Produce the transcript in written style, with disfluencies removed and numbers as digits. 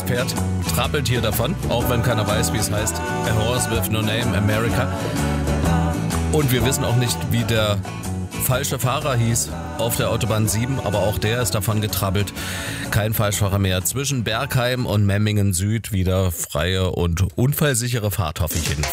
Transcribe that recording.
Pferd trappelt hier davon, auch wenn keiner weiß, wie es heißt. A Horse with No Name, America. Und wir wissen auch nicht, wie der falsche Fahrer hieß auf der Autobahn 7, aber auch der ist davon getrabbelt. Kein Falschfahrer mehr. Zwischen Bergheim und Memmingen Süd wieder freie und unfallsichere Fahrt, hoffe ich jedenfalls.